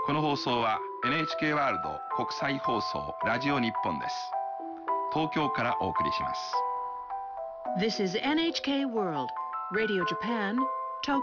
この放送は NHK ワールド国際放送ラジオ日本です。東京からお送りします。 This is NHK World Radio Japan,